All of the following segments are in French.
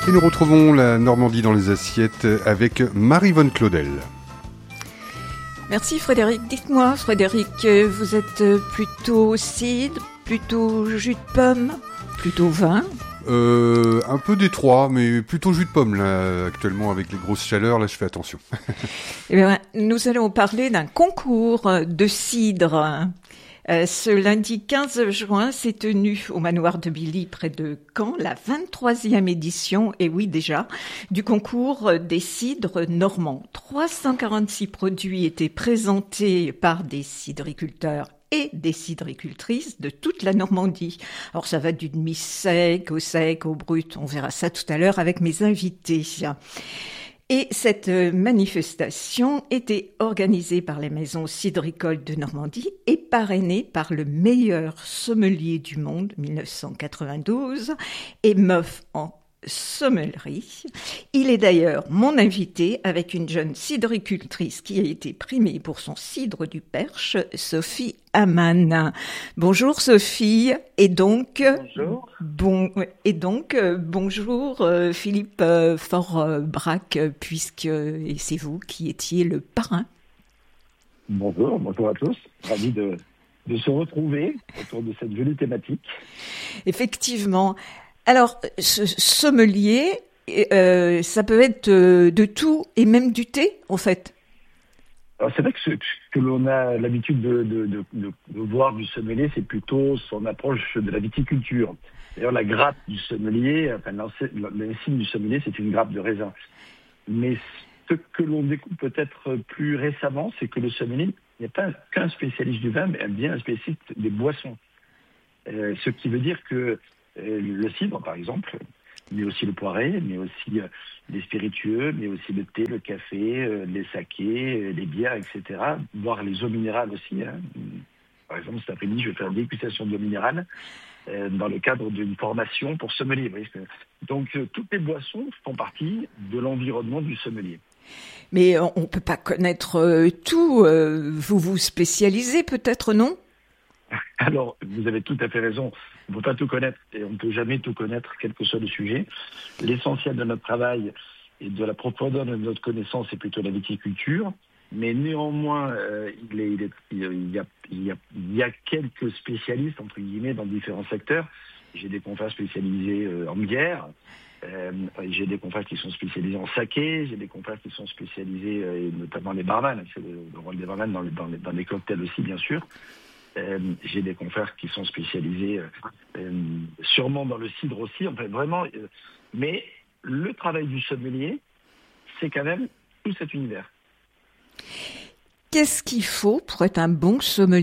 Et nous retrouvons la Normandie dans les assiettes avec Marie-Vonne Claudel. Merci Frédéric. Dites-moi Frédéric, vous êtes plutôt cidre, plutôt jus de pomme, plutôt vin ? Un peu des trois, mais plutôt jus de pomme là actuellement avec les grosses chaleurs. Là, je fais attention. Eh bien, nous allons parler d'un concours de cidre. Ce lundi 15 juin s'est tenue au manoir de Billy près de Caen la 23e édition, et oui déjà, du concours des cidres normands. 346 produits étaient présentés par des cidriculteurs et des cidricultrices de toute la Normandie. Alors ça va du demi-sec, au brut, on verra ça tout à l'heure avec mes invités. Et cette manifestation était organisée par les maisons cidricoles de Normandie et parrainée par le meilleur sommelier du monde, 1992, et meuf en sommellerie. Il est d'ailleurs mon invité avec une jeune cidricultrice qui a été primée pour son cidre du Perche, Sophie Amann. Bonjour Sophie, et donc bonjour Philippe Forbrac, puisque c'est vous qui étiez le parrain. Bonjour à tous, ravi de se retrouver autour de cette jolie thématique. Effectivement. Alors, ce sommelier, ça peut être de tout et même du thé, en fait. Alors, c'est vrai que l'on a l'habitude de voir du sommelier, c'est plutôt son approche de la viticulture. D'ailleurs, la grappe du sommelier, enfin, l'insigne du sommelier, c'est une grappe de raisin. Mais ce que l'on découvre peut-être plus récemment, c'est que le sommelier n'est pas qu'un spécialiste du vin, mais bien un spécialiste des boissons. Ce qui veut dire que le cidre, par exemple, mais aussi le poiré, mais aussi les spiritueux, mais aussi le thé, le café, les sakés, les bières, etc. Voire les eaux minérales aussi. Par exemple, cet après-midi, je vais faire une dégustation d'eau minérale dans le cadre d'une formation pour sommelier. Donc, toutes les boissons font partie de l'environnement du sommelier. Mais on ne peut pas connaître tout. Vous vous spécialisez peut-être, non ? Alors, vous avez tout à fait raison. On ne peut pas tout connaître et on ne peut jamais tout connaître, quel que soit le sujet. L'essentiel de notre travail et de la profondeur de notre connaissance, c'est plutôt la viticulture. Mais néanmoins, il y a quelques spécialistes, entre guillemets, dans différents secteurs. J'ai des confrères spécialisés en bière. J'ai des confrères qui sont spécialisés en saké. J'ai des confrères qui sont spécialisés, et notamment les barman. C'est le rôle des barman dans les cocktails aussi, bien sûr. J'ai des confrères qui sont spécialisés sûrement dans le cidre aussi, enfin vraiment. Mais le travail du sommelier, c'est quand même tout cet univers. Qu'est-ce qu'il faut pour être un bon sommelier ?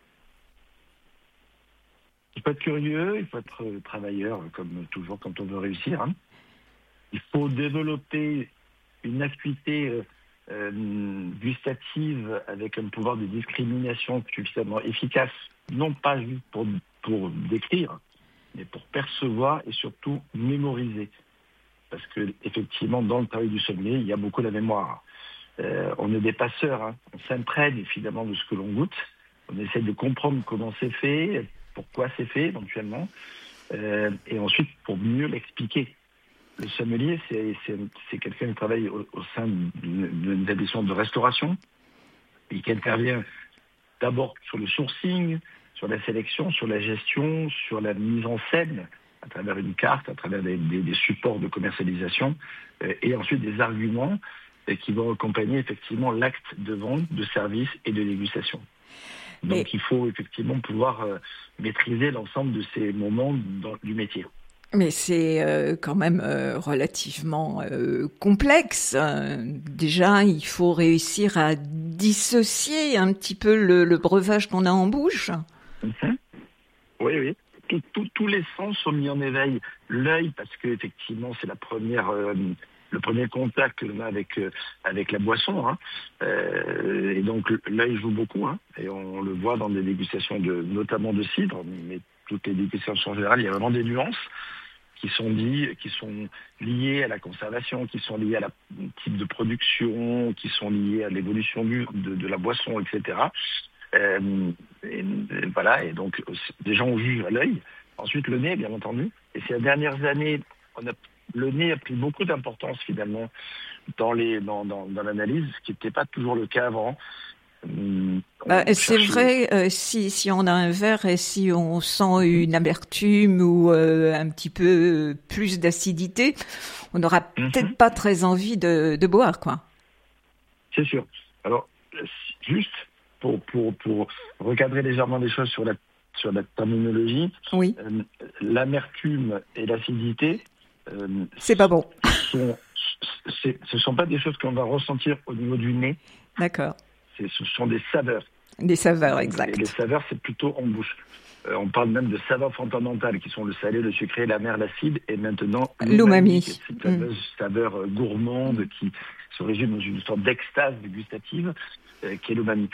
Il faut être curieux, il faut être travailleur, comme toujours quand on veut réussir. Il faut développer une acuité gustative avec un pouvoir de discrimination suffisamment efficace, non pas juste pour décrire, mais pour percevoir et surtout mémoriser. Parce que effectivement, dans le travail du sommelier, il y a beaucoup la mémoire. On est des passeurs, on s'imprègne finalement de ce que l'on goûte, on essaie de comprendre comment c'est fait, pourquoi c'est fait éventuellement, et ensuite pour mieux l'expliquer. Le sommelier, c'est quelqu'un qui travaille au sein d'une établissement de restauration et qui intervient d'abord sur le sourcing, sur la sélection, sur la gestion, sur la mise en scène, à travers une carte, à travers des supports de commercialisation, et ensuite des arguments qui vont accompagner effectivement l'acte de vente, de service et de dégustation. Donc il faut effectivement pouvoir maîtriser l'ensemble de ces moments du métier. Mais c'est quand même relativement complexe. Déjà, il faut réussir à dissocier un petit peu le breuvage qu'on a en bouche. Mm-hmm. Oui. Tous les sens sont mis en éveil. L'œil, parce que effectivement, c'est le premier contact que l'on a avec la boisson. Et donc, l'œil joue beaucoup. Et on le voit dans des dégustations notamment de cidre, mais toutes les dégustations en général, il y a vraiment des nuances qui sont liées à la conservation, qui sont liées à la type de production, qui sont liées à l'évolution de la boisson, etc. Voilà, et donc des gens on juge à l'œil, ensuite le nez, bien entendu. Et ces dernières années, on a le nez a pris beaucoup d'importance finalement dans l'analyse, ce qui n'était pas toujours le cas avant. C'est vrai, si on a un verre et si on sent une amertume ou un petit peu plus d'acidité, on n'aura peut-être pas très envie de boire, quoi. C'est sûr. Alors, juste pour recadrer légèrement les choses sur la terminologie, oui. L'amertume et l'acidité, c'est pas bon. Ce sont pas des choses qu'on va ressentir au niveau du nez. D'accord. Ce sont des saveurs. Des saveurs, exact. Et les saveurs, c'est plutôt en bouche. On parle même de saveurs fondamentales qui sont le salé, le sucré, l'amer, l'acide et maintenant l'umami. Cette fameuse saveur gourmande qui se résume dans une sorte d'extase gustative qui est l'umami.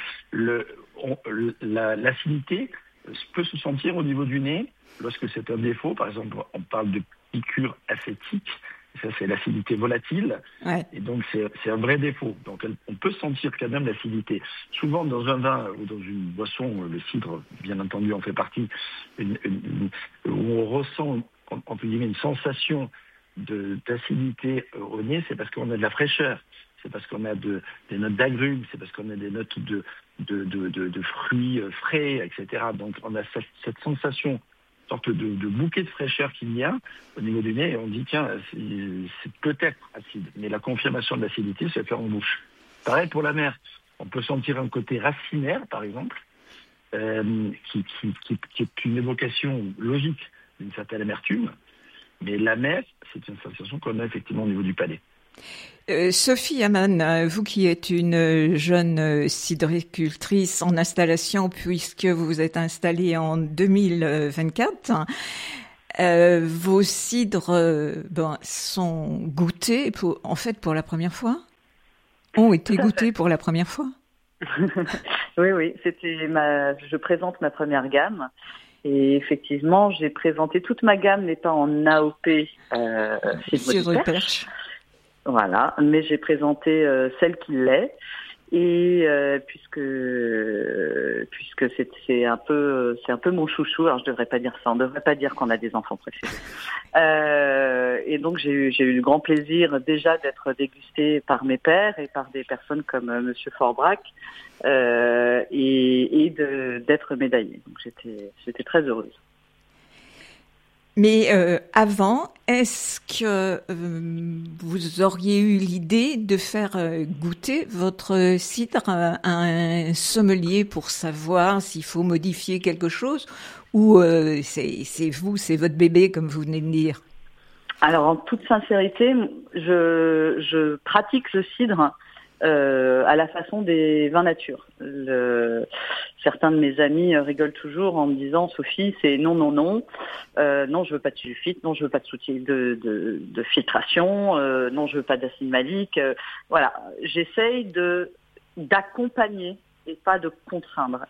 L'acidité peut se sentir au niveau du nez lorsque c'est un défaut. Par exemple, on parle de piqûre acétique. Ça, c'est l'acidité volatile. Ouais. Et donc, c'est un vrai défaut. Donc, on peut sentir quand même l'acidité. Souvent, dans un vin ou dans une boisson, le cidre, bien entendu, en fait partie, où on ressent, entre guillemets, une sensation d'acidité au nez, c'est parce qu'on a de la fraîcheur. C'est parce qu'on a des notes d'agrumes. C'est parce qu'on a des notes de fruits frais, etc. Donc, on a cette sensation, sorte de bouquet de fraîcheur qu'il y a au niveau du nez, et on dit tiens, c'est peut-être acide, mais la confirmation de l'acidité se fait en bouche. Pareil pour l'amer, on peut sentir un côté racinaire, par exemple, qui est une évocation logique d'une certaine amertume, mais l'amer, c'est une sensation qu'on a effectivement au niveau du palais. Sophie Hamann, vous qui êtes une jeune cidricultrice en installation puisque vous vous êtes installée en 2024, vos cidres sont goûtés pour la première fois, ont été goûtés pour la première fois. Oui, je présente ma première gamme. Et effectivement, j'ai présenté toute ma gamme n'étant en AOP cidre de perche. Voilà, mais j'ai présenté celle qui l'est, et puisque c'est un peu mon chouchou. Alors je devrais pas dire ça, on devrait pas dire qu'on a des enfants préférés. Et donc j'ai eu le grand plaisir déjà d'être dégustée par mes pairs et par des personnes comme Monsieur Forbrac, et d'être médaillée. Donc j'étais très heureuse. Mais avant, est-ce que vous auriez eu l'idée de faire goûter votre cidre à un sommelier pour savoir s'il faut modifier quelque chose, ou c'est votre bébé comme vous venez de dire? Alors en toute sincérité, je pratique le cidre à la façon des vins nature. Certains de mes amis rigolent toujours en me disant Sophie, c'est non, non, je veux pas de sulfite, non, je veux pas de filtration, non, je veux pas d'acide malique. Voilà, j'essaye d'accompagner et pas de contraindre.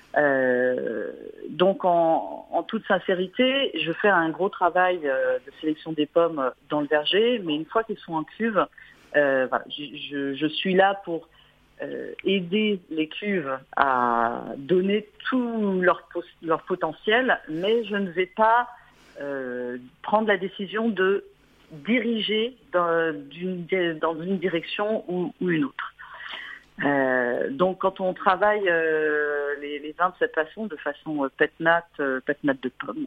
Donc en toute sincérité, je fais un gros travail de sélection des pommes dans le verger, mais une fois qu'ils sont en cuve, voilà, je suis là pour aider les cuves à donner tout leur potentiel, mais je ne vais pas prendre la décision de diriger dans une direction ou une autre. Donc quand on travaille les vins de cette façon, de façon pet-nat de pomme,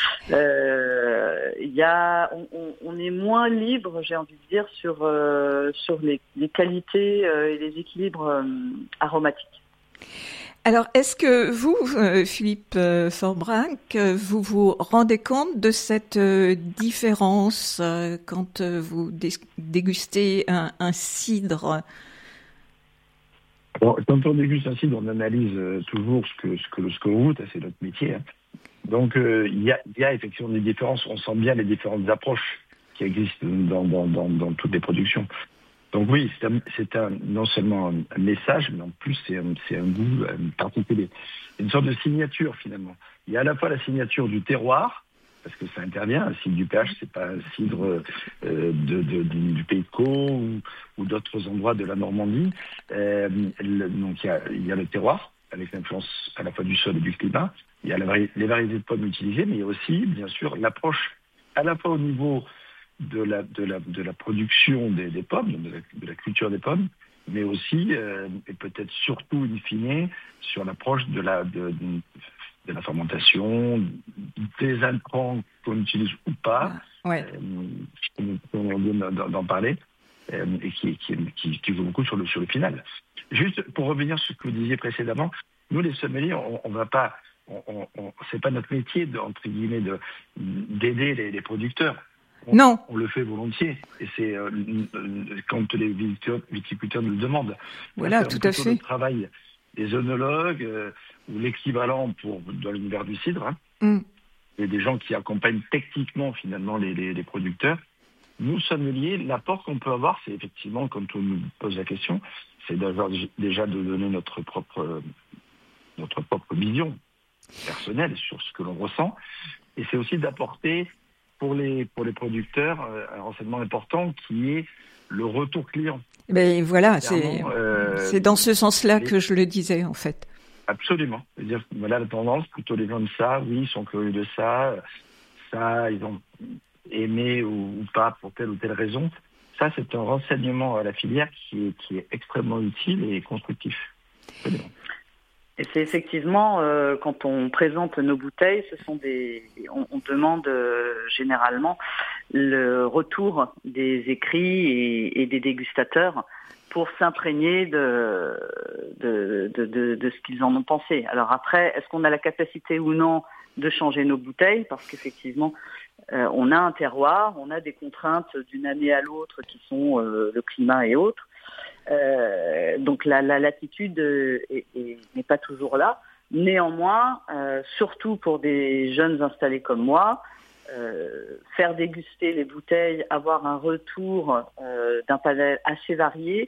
on est moins libre, j'ai envie de dire, sur les qualités et les équilibres aromatiques. Alors, est-ce que vous, Philippe Forbrac, vous vous rendez compte de cette différence quand vous dégustez un cidre? Bon, quand on déguste un cidre, on analyse toujours ce que l'on goûte, c'est notre métier. Hein. Donc il y a effectivement des différences, on sent bien les différentes approches qui existent dans toutes les productions. Donc oui, c'est non seulement un message, mais en plus c'est un goût particulier. Une sorte de signature finalement. Il y a à la fois la signature du terroir, parce que ça intervient, un cidre du Perche, c'est pas un cidre du Pays de Caux ou d'autres endroits de la Normandie. Donc il y a le terroir, avec l'influence à la fois du sol et du climat. Il y a les variétés de pommes utilisées, mais il y a aussi, bien sûr, l'approche à la fois au niveau de la production des pommes, de la culture des pommes, mais aussi, et peut-être surtout in fine, sur l'approche de la fermentation, des intrants qu'on utilise ou pas, on vient d'en parler, et qui joue beaucoup sur le final. Juste pour revenir sur ce que vous disiez précédemment, nous les sommeliers, on va pas, c'est pas notre métier entre guillemets d'aider les producteurs. Non. On le fait volontiers, et c'est quand les viticulteurs nous le demandent. Voilà, tout à fait. Le travail des œnologues ou l'équivalent dans l'univers du cidre, et des gens qui accompagnent techniquement finalement les producteurs. Nous, sommeliers, l'apport qu'on peut avoir, c'est effectivement, quand on nous pose la question, c'est déjà de donner notre propre vision personnelle sur ce que l'on ressent, et c'est aussi d'apporter pour les producteurs un renseignement important qui est le retour client. Mais voilà, c'est dans ce sens-là que je le disais en fait. Absolument. C'est-à-dire, voilà la tendance, plutôt les gens de ça, oui, ils sont curieux de ça, ils ont aimé ou pas pour telle ou telle raison. Ça, c'est un renseignement à la filière qui est extrêmement utile et constructif. Absolument. Et c'est effectivement, quand on présente nos bouteilles, on demande généralement le retour des écrits et des dégustateurs pour s'imprégner de ce qu'ils en ont pensé. Alors après, est-ce qu'on a la capacité ou non de changer nos bouteilles? Parce qu'effectivement, on a un terroir, on a des contraintes d'une année à l'autre qui sont le climat et autres. Donc la latitude n'est pas toujours là. Néanmoins, surtout pour des jeunes installés comme moi, faire déguster les bouteilles, avoir un retour d'un panel assez varié,